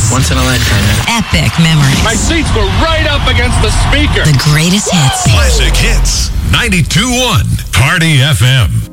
Once in a lifetime. Epic memories. My seats were right up against the speaker. The greatest hits. Classic Hits. 92.1 Party FM.